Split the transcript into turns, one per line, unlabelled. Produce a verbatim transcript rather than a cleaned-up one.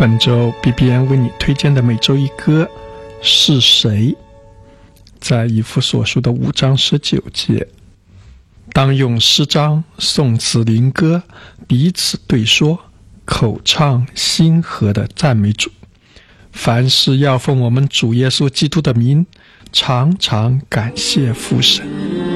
本周 B B N 为你推荐的每周一歌是谁？在以弗所书的五章十九节，当用诗章、颂词、灵歌彼此对说，口唱心和的赞美主。凡事要奉我们主耶稣基督的名，常常感谢父神。